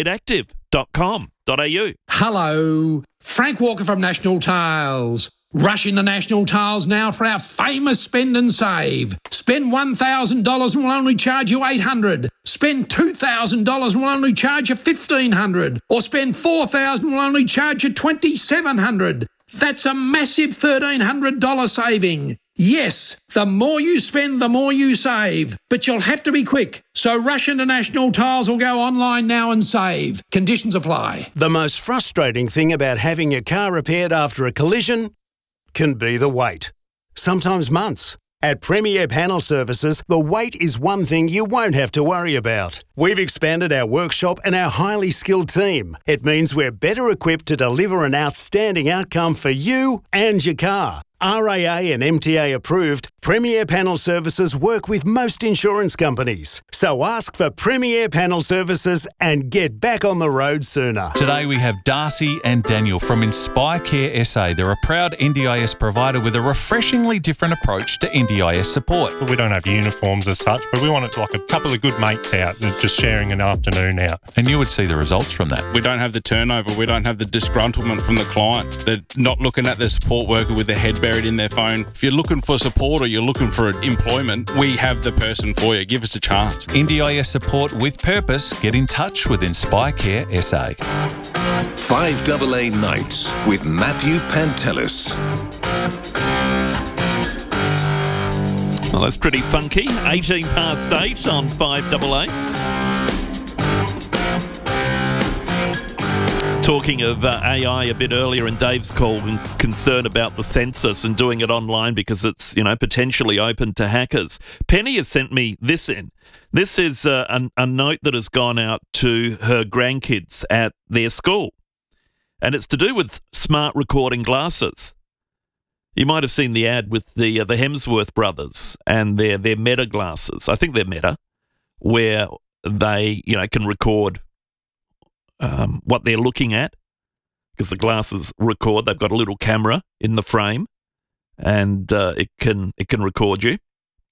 adelaideactive.com.au. Hello, Frank Walker from National Tiles. Rush into National Tiles now for our famous spend and save. Spend $1,000 and we'll only charge you $800. Spend $2,000 and we'll only charge you $1,500. Or spend $4,000 and we'll only charge you $2,700. That's a massive $1,300 saving. Yes, the more you spend, the more you save. But you'll have to be quick. So rush into National Tiles or go online now and save. Conditions apply. The most frustrating thing about having your car repaired after a collision can be the wait. Sometimes months. At Premier Panel Services, the wait is one thing you won't have to worry about. We've expanded our workshop and our highly skilled team. It means we're better equipped to deliver an outstanding outcome for you and your car. RAA and MTA approved, Premier Panel Services work with most insurance companies. So ask for Premier Panel Services and get back on the road sooner. Today we have Darcy and Daniel from Inspire Care SA. They're a proud NDIS provider with a refreshingly different approach to NDIS support. We don't have uniforms as such, but we want it like a couple of good mates out and just sharing an afternoon out. And you would see the results from that. We don't have the turnover. We don't have the disgruntlement from the client. They're not looking at the support worker with their head buried in their phone. If you're looking for support or you're looking for employment, we have the person for you. Give us a chance. NDIS support with purpose. Get in touch with Inspire Care SA. 5AA Nights with Matthew Pantelis. Well, that's pretty funky. 18 past 8 on 5AA. Talking of AI a bit earlier in Dave's call and concern about the census and doing it online because it's, potentially open to hackers. Penny has sent me this in. This is a note that has gone out to her grandkids at their school. And it's to do with smart recording glasses. You might have seen the ad with the Hemsworth brothers and their Meta glasses. I think they're Meta, where they, can record what they're looking at, because the glasses record. They've got a little camera in the frame, and it can record you.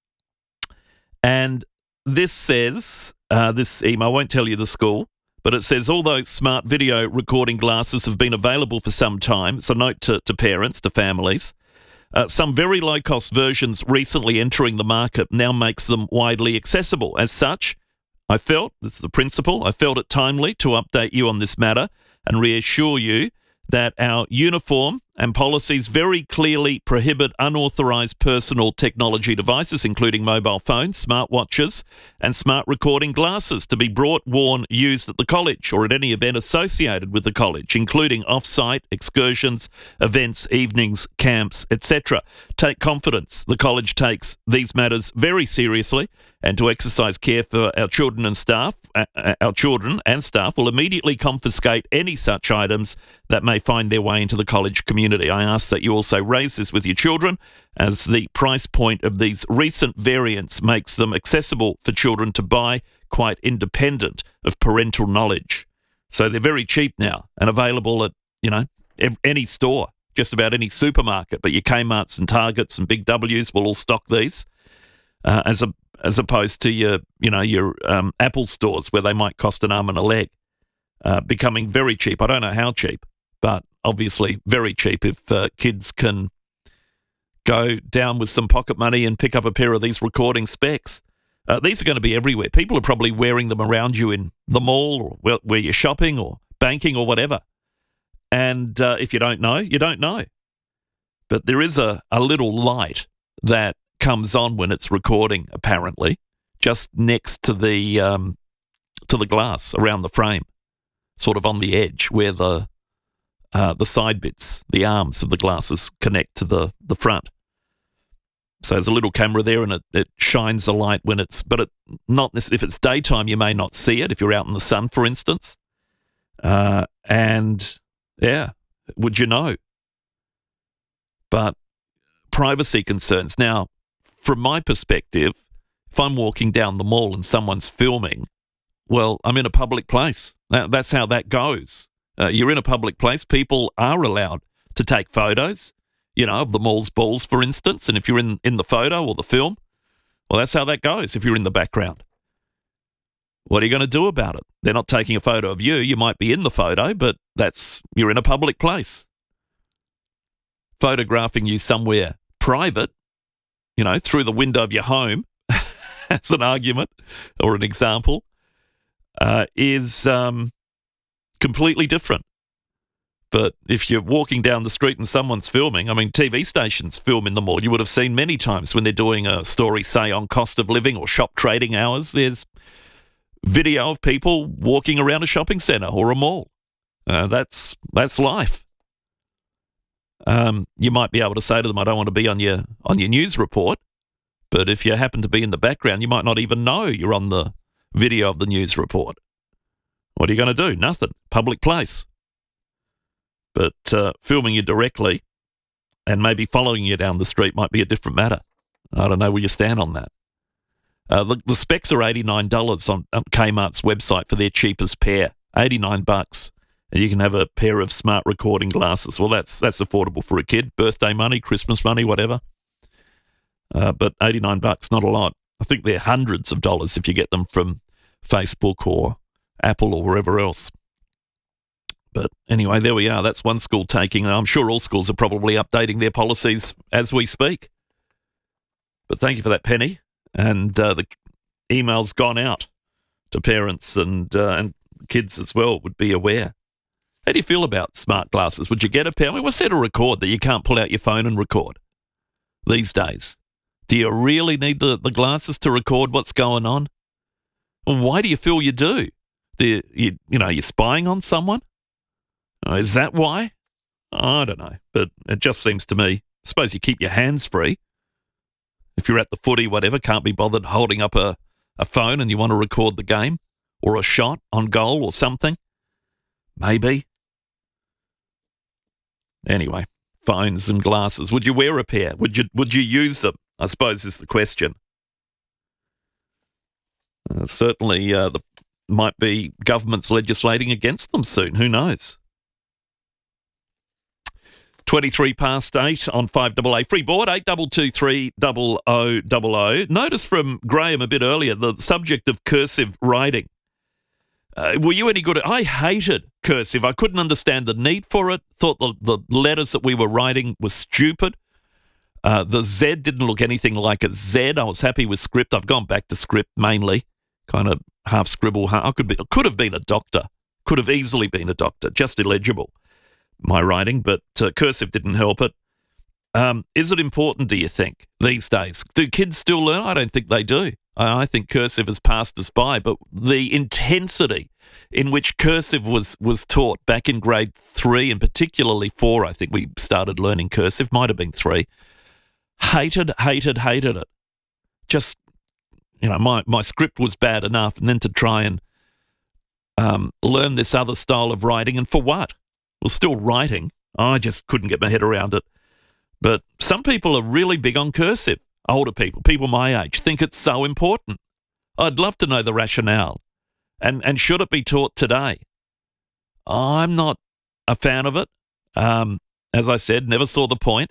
And this says, this email, I won't tell you the school, but it says, although smart video recording glasses have been available for some time, it's a note to parents, to families, some very low-cost versions recently entering the market now makes them widely accessible. As such, this is the principle, I felt it timely to update you on this matter and reassure you that our uniform and policies very clearly prohibit unauthorised personal technology devices, including mobile phones, smartwatches and smart recording glasses, to be brought, worn, used at the college or at any event associated with the college, including off-site excursions, events, evenings, camps, etc. Take confidence. The college takes these matters very seriously and to exercise care for our children and staff, will immediately confiscate any such items that may find their way into the college community. I ask that you also raise this with your children, as the price point of these recent variants makes them accessible for children to buy, quite independent of parental knowledge. So they're very cheap now and available at, any store, just about any supermarket. But your Kmarts and Targets and Big W's will all stock these, as opposed to your Apple stores where they might cost an arm and a leg, becoming very cheap. I don't know how cheap, but obviously very cheap if kids can go down with some pocket money and pick up a pair of these recording specs. These are going to be everywhere. People are probably wearing them around you in the mall or where you're shopping or banking or whatever. And if you don't know, you don't know. But there is a little light that comes on when it's recording, apparently, just next to the glass around the frame, sort of on the edge where the side bits, the arms of the glasses connect to the front. So there's a little camera there, and it shines a light when it's, but if it's daytime, you may not see it if you're out in the sun, for instance. And yeah, would you know? But privacy concerns. Now, from my perspective, if I'm walking down the mall and someone's filming, well, I'm in a public place. That's how that goes. You're in a public place. People are allowed to take photos, of the mall's balls, for instance. And if you're in the photo or the film, well, that's how that goes if you're in the background. What are you going to do about it? They're not taking a photo of you. You might be in the photo, but you're in a public place. Photographing you somewhere private, through the window of your home, as an argument or an example, is completely different. But if you're walking down the street and someone's filming, TV stations film in the mall. You would have seen many times when they're doing a story, say, on cost of living or shop trading hours, there's video of people walking around a shopping centre or a mall. That's life. You might be able to say to them, I don't want to be on your news report. But if you happen to be in the background, you might not even know you're on the video of the news report. What are you going to do? Nothing. Public place. But filming you directly and maybe following you down the street might be a different matter. I don't know where you stand on that. The specs are $89 on Kmart's website for their cheapest pair. $89. And you can have a pair of smart recording glasses. Well, that's affordable for a kid. Birthday money, Christmas money, whatever. But $89, not a lot. I think they're hundreds of dollars if you get them from Facebook or Apple or wherever else. But anyway, there we are. That's one school taking. I'm sure all schools are probably updating their policies as we speak. But thank you for that, Penny. And the email's gone out to parents and kids as well, would be aware. How do you feel about smart glasses? Would you get a pair? What's there to record that you can't pull out your phone and record these days? Do you really need the glasses to record what's going on? Well, why do you feel you do? You're spying on someone? Is that why? I don't know, but it just seems to me, I suppose you keep your hands free. If you're at the footy, whatever, can't be bothered holding up a phone and you want to record the game or a shot on goal or something, maybe. Anyway, phones and glasses. Would you wear a pair? Would you use them? I suppose is the question. Certainly, there might be governments legislating against them soon. Who knows? 23 past 8 on 5AA. Free board, 8223 0000. Notice from Graham a bit earlier, the subject of cursive writing. Were you any good at... I hated cursive. I couldn't understand the need for it. Thought the letters that we were writing were stupid. The Z didn't look anything like a Z. I was happy with script. I've gone back to script mainly. Kind of half scribble. I could have been a doctor. Could have easily been a doctor. Just illegible, my writing, but cursive didn't help it. Is it important, do you think, these days? Do kids still learn? I don't think they do. I think cursive has passed us by, but the intensity in which cursive was taught back in grade 3 and particularly 4, I think we started learning cursive, might have been 3. Hated it. Just my script was bad enough, and then to try and learn this other style of writing, and for what? Well, still writing. I just couldn't get my head around it. But some people are really big on cursive. Older people my age, think it's so important. I'd love to know the rationale. And should it be taught today? I'm not a fan of it. As I said, never saw the point.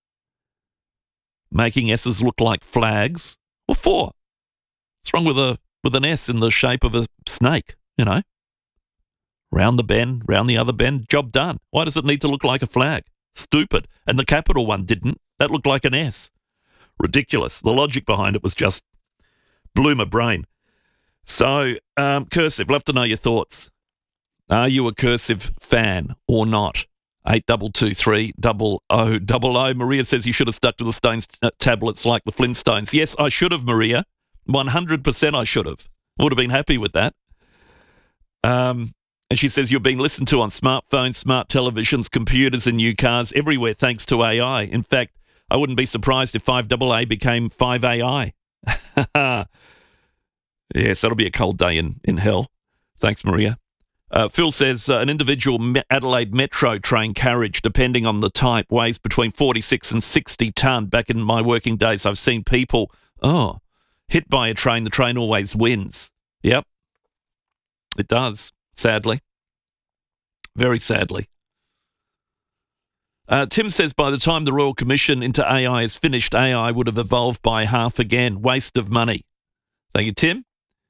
Making S's look like flags. What for? What's wrong with an S in the shape of a snake, Round the bend, round the other bend, job done. Why does it need to look like a flag? Stupid. And the capital one didn't. That looked like an S. Ridiculous. The logic behind it was just blew my brain. So, cursive, love to know your thoughts. Are you a cursive fan or not? 8223 0000. Maria says you should have stuck to the Stones tablets like the Flintstones. Yes, I should have, Maria. 100% I should have. Would have been happy with that. And she says you're being listened to on smartphones, smart televisions, computers and new cars everywhere thanks to AI. In fact, I wouldn't be surprised if 5AA became 5AI. Yes, that'll be a cold day in hell. Thanks, Maria. Phil says an individual Adelaide Metro train carriage, depending on the type, weighs between 46 and 60 tonne. Back in my working days, I've seen people, hit by a train. The train always wins. Yep, it does, sadly. Very sadly. Tim says by the time the Royal Commission into AI is finished, AI would have evolved by half again. Waste of money. Thank you, Tim.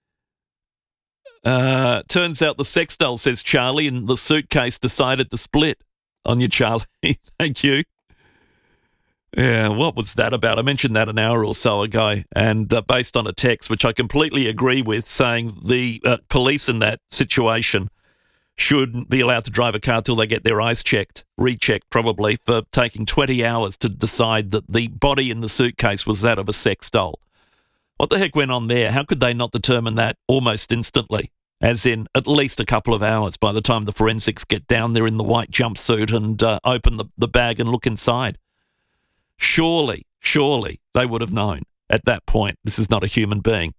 Turns out the sex doll, says Charlie, and the suitcase decided to split. On you, Charlie. Thank you. Yeah, what was that about? I mentioned that an hour or so ago, and based on a text, which I completely agree with, saying the police in that situation shouldn't be allowed to drive a car till they get their eyes checked, rechecked probably, for taking 20 hours to decide that the body in the suitcase was that of a sex doll. What the heck went on there? How could they not determine that almost instantly? As in at least a couple of hours by the time the forensics get down there in the white jumpsuit and open the bag and look inside. Surely they would have known at that point this is not a human being.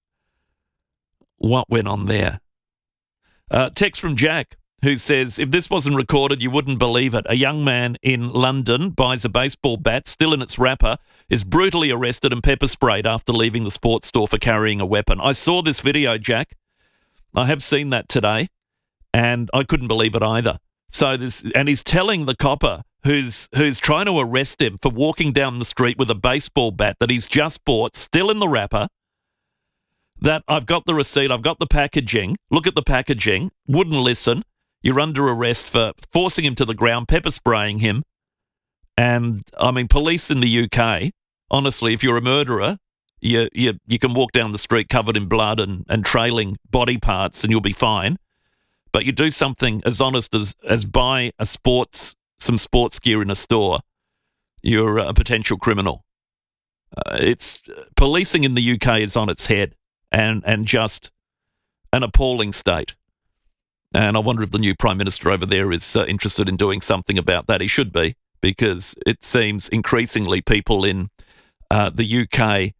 What went on there? Text from Jack, who says, if this wasn't recorded, you wouldn't believe it. A young man in London buys a baseball bat, still in its wrapper, is brutally arrested and pepper sprayed after leaving the sports store for carrying a weapon. I saw this video, Jack. I have seen that today, and I couldn't believe it either. And he's telling the copper who's trying to arrest him for walking down the street with a baseball bat that he's just bought, still in the wrapper, that I've got the receipt, I've got the packaging, look at the packaging, wouldn't listen. You're under arrest for forcing him to the ground, pepper spraying him. And, I mean, police in the UK, honestly, if you're a murderer, you can walk down the street covered in blood and trailing body parts and you'll be fine. But you do something as honest as buy some sports gear in a store, you're a potential criminal. Policing in the UK is on its head and just an appalling state. And I wonder if the new Prime Minister over there is interested in doing something about that. He should be, because it seems increasingly people in the UK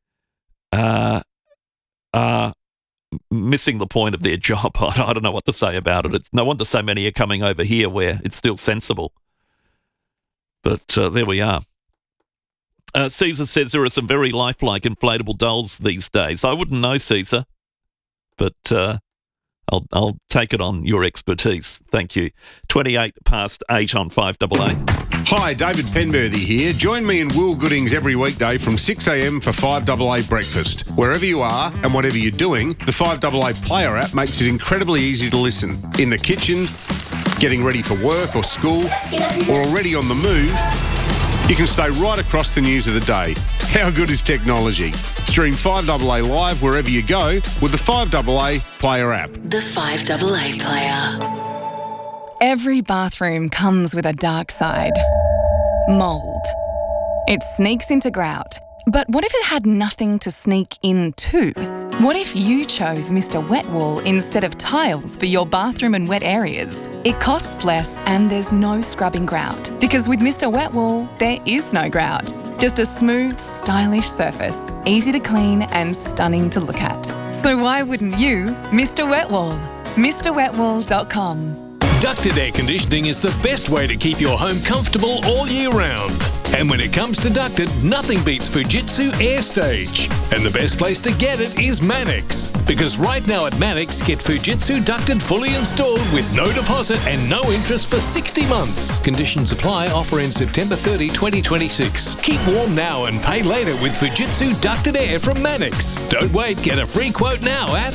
are missing the point of their job. I don't know what to say about it. It's no wonder so many are coming over here where it's still sensible. But there we are. Caesar says there are some very lifelike inflatable dolls these days. I wouldn't know, Caesar, but I'll take it on your expertise. Thank you. 8 on 5AA. Hi, David Penberthy here. Join me and Will Goodings every weekday from 6 a.m. for 5AA breakfast. Wherever you are and whatever you're doing, the 5AA Player app makes it incredibly easy to listen. In the kitchen, getting ready for work or school, or already on the move, you can stay right across the news of the day. How good is technology? Stream 5AA live wherever you go with the 5AA Player app. The 5AA Player. Every bathroom comes with a dark side. Mould. It sneaks into grout. But what if it had nothing to sneak into? What if you chose Mr. Wet Wall instead of tiles for your bathroom and wet areas? It costs less and there's no scrubbing grout. Because with Mr. Wet Wall, there is no grout. Just a smooth, stylish surface, easy to clean and stunning to look at. So why wouldn't you Mr. Wetwall? MrWetwall.com. Ducted air conditioning is the best way to keep your home comfortable all year round. And when it comes to ducted, nothing beats Fujitsu AirStage. And the best place to get it is Mannix. Because right now at Mannix, get Fujitsu ducted fully installed with no deposit and no interest for 60 months. Conditions apply. Offer in September 30, 2026. Keep warm now and pay later with Fujitsu ducted air from Mannix. Don't wait. Get a free quote now at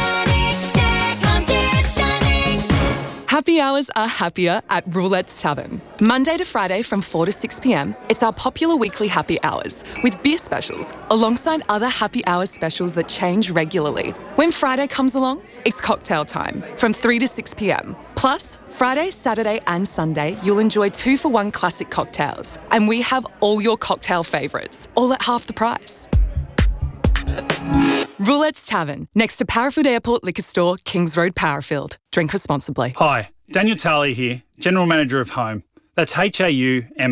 Happy hours are happier at Roulette's Tavern. Monday to Friday from 4 to 6 p.m, it's our popular weekly happy hours with beer specials alongside other happy hours specials that change regularly. When Friday comes along, it's cocktail time from 3 to 6 p.m. Plus, Friday, Saturday and Sunday, you'll enjoy 2-for-1 classic cocktails. And we have all your cocktail favourites, all at half the price. Roulette's Tavern, next to Parafield Airport Liquor Store, Kings Road, Parafield. Drink responsibly. Hi, Daniel Talley here, General Manager of Home. That's HAUM